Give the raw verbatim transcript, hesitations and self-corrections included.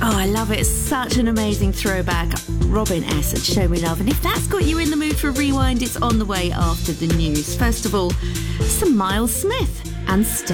Oh, I love it. It's such an amazing throwback. Robin S. and Show Me Love. And if that's got you in the mood for a rewind, it's on the way after the news. First of all, some Miles Smith and Stay.